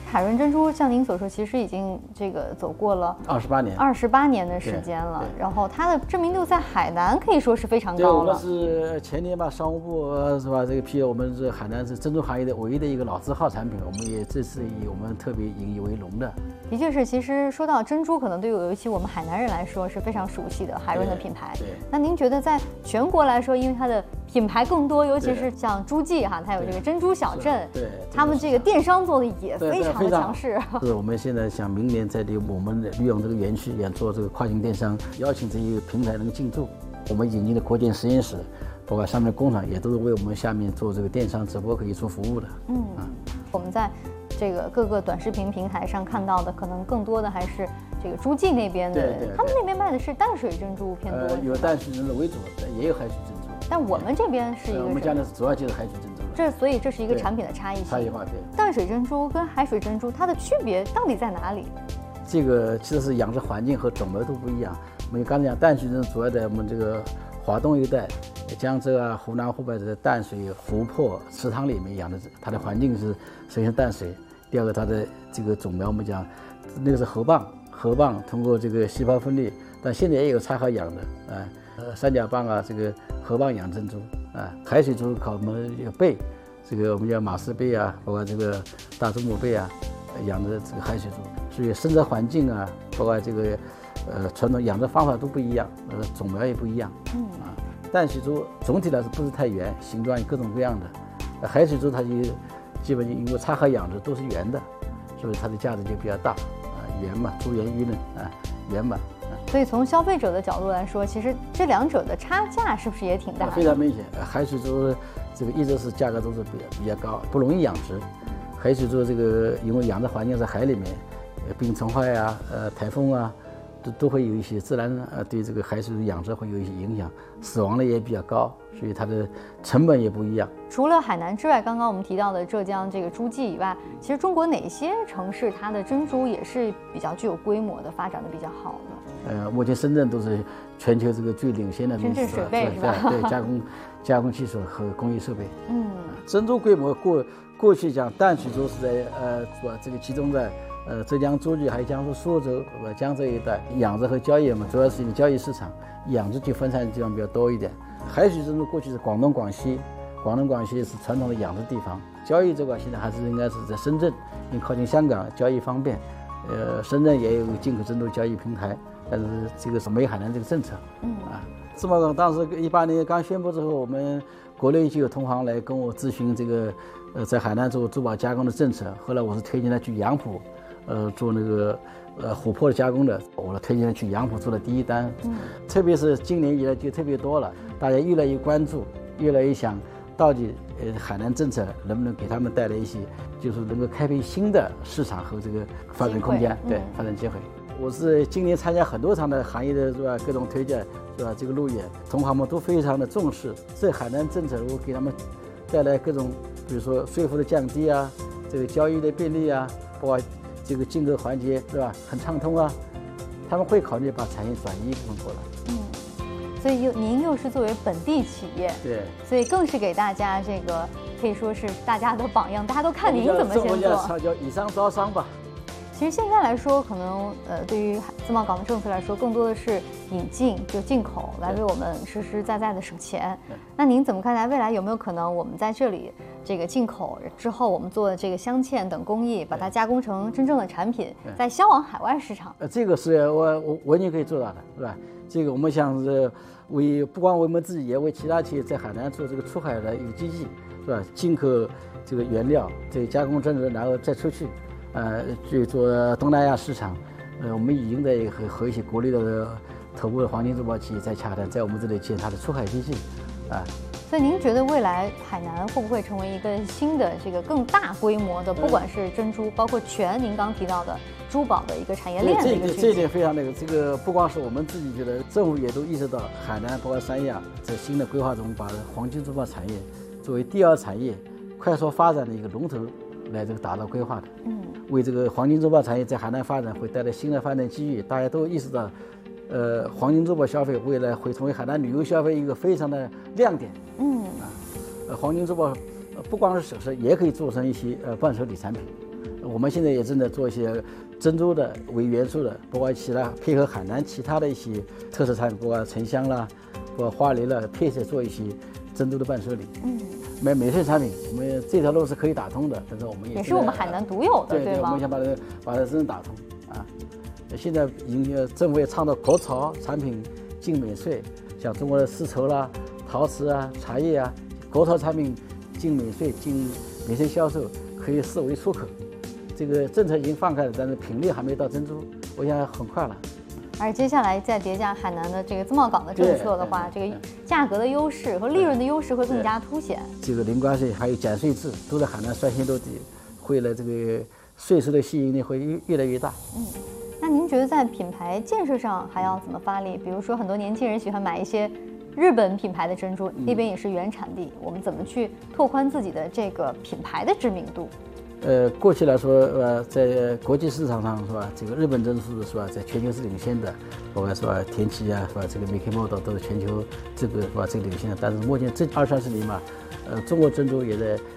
海润珍珠像您所说，其实已经这个走过了28年的时间了，然后它的知名度在海南可以说是非常高了。 对，我们是前年吧，商务部是吧，这个批我们是海南是珍珠行业的唯一的一个老字号产品，我们也这次以我们特别引以为荣的。 的确是，其实说到珍珠，可能对尤其我们海南人来说是非常熟悉的海润的品牌。 对。 那您觉得在全国来说，因为它的品牌更多，尤其是像诸暨哈，它有这个珍珠小镇， 对， 他们这个电商做的也非常的强势。 是我们现在想明年在我们利用这个园区也做这个跨境电商，邀请这些平台能进驻。我们引进的国电实验室，包括上面的工厂，也都是为我们下面做这个电商直播可以做服务的。 我们在这个各个短视频平台上看到的，可能更多的还是这个诸暨那边的，他们那边卖的是淡水珍珠偏多， 有淡水珍珠为主，也有海水珍珠。 但我们这边是一个， 我们家的主要就是海水珍珠。 所以这是一个产品的差异性。 差异化，对。 淡水珍珠跟海水珍珠它的区别到底在哪里？ 这个其实是养殖环境和种类都不一样。我们刚才讲淡水珍珠主要在我们这个华东一带，江浙啊、湖南、湖北的淡水湖泊、池塘里面养的，它的环境是首先是淡水。第二个，它的这个种苗我们讲，那个是河蚌通过这个细胞分裂，但现在也有插好养的三角蚌啊，这个河蚌养珍珠海水珠靠我们有贝，这个我们叫马氏贝啊，包括这个大祖母贝啊，养的这个海水珠，所以生长环境啊，包括这个传统养殖方法都不一样，种苗也不一样。淡水珠总体来说不是太圆，形状各种各样的，海水珠它就基本因为插河养殖都是圆的，所以它的价值就比较大圆嘛，珠圆玉嫩圆嘛。 所以从消费者的角度来说，其实这两者的差价是不是也挺大的？ 非常明显。海水珠这个一直是价格都是比较高，不容易养殖。海水珠这个因为养殖环境在海里面，病虫害啊、台风啊，都会有一些自然对这个海水珠养殖会有一些影响，死亡率也比较高，所以它的成本也不一样。 除了海南之外，刚刚我们提到的浙江这个诸暨以外，其实中国哪些城市它的珍珠也是比较具有规模的，发展的比较好呢？ 目前深圳都是全球这个最领先的深圳水贝是吧？ 对，加工技术和工艺设备。珍珠规模过去讲淡水珠是在这个集中在浙江诸暨还有江苏苏州江浙一带养殖和交易嘛，主要是一个交易市场，养殖就分散的地方比较多一点。海水珍珠过去是广东广西是传统的养殖地方，交易这块现在还是应该是在深圳，因为靠近香港，交易方便。深圳也有进口珍珠交易平台，但是这个是没有海南这个政策。芝麻港当时18年刚宣布之后，我们国内就有同行来跟我咨询这个在海南做珠宝加工的政策。后来我是推荐他去杨浦，做那个琥珀的加工的，我推荐他去杨浦做了第一单。特别是今年以来就特别多了，大家越来越关注，越来越想到底海南政策能不能给他们带来一些，就是能够开辟新的市场和这个发展空间，对，发展机会。我是今年参加很多场的行业的是吧，各种推荐是吧，这个路演，同行们都非常的重视。这海南政策如果给他们带来各种，比如说税负的降低啊，这个交易的便利啊，包括这个进口环节是吧，很畅通啊，他们会考虑把产业转移一部分过来。 所以您又是作为本地企业， 对， 所以更是给大家这个可以说是大家的榜样，大家都看您怎么先做。 叫以商招商吧。 其实现在来说，可能对于自贸港的政策来说，更多的是引进，就进口来为我们实实在在的省钱。那您怎么看待未来有没有可能，我们在这里这个进口之后，我们做的这个镶嵌等工艺，把它加工成真正的产品，再销往海外市场？ 这个是我完全可以做到的，是吧？这个我们想是不光为我们自己，也为其他企业在海南做这个出海的一个基地，是吧？进口这个原料，这个加工成品，然后再出去。去做东南亚市场，我们已经在和一些国内的头部的黄金珠宝企业在洽谈，在我们这里建它的出海基地， 所以您觉得未来海南会不会成为一个新的这个更大规模的，不管是珍珠，包括您刚提到的珠宝的一个产业链的一个聚集？ 这一点非常这个不光是我们自己觉得，政府也都意识到海南包括三亚在新的规划中，把黄金珠宝产业作为第二产业快速发展的一个龙头来这个打造规划的。为这个黄金珠宝产业在海南发展会带来新的发展机遇，大家都意识到，黄金珠宝消费未来会成为海南旅游消费一个非常的亮点。黄金珠宝不光是首饰，也可以做成一些伴手礼产品。 我们现在也正在做一些珍珠的为元素的，包括其他配合海南其他的一些特色产品，包括沉香啦，包括花梨啦，配色做一些珍珠的伴手礼。美穗产品，我们这条路是可以打通的，但是我们也是我们海南独有的，对吗？ 我们想把它真正打通啊。现在已经政府也倡导国潮产品进美穗，像中国的丝绸啦、陶瓷啊、茶叶啊，国潮产品进美穗、进美穗销售可以视为出口。这个政策已经放开了，但是品类还没到珍珠，我想很快了。 而接下来再叠加海南的这个自贸港的政策的话，这个价格的优势和利润的优势会更加凸显。 这个零关税还有减税制都在海南率先落地，会了这个税收的吸引力会越来越大。 那您觉得在品牌建设上还要怎么发力？比如说很多年轻人喜欢买一些日本品牌的珍珠，那边也是原产地，我们怎么去拓宽自己的这个品牌的知名度？ 过去来说，在国际市场上是吧，这个日本珍珠是吧，在全球是领先的，包括是吧，田崎啊，是吧，这个 Mickey Model 都是全球这个是吧，这个领先的。但是目前这20-30年嘛，中国珍珠也在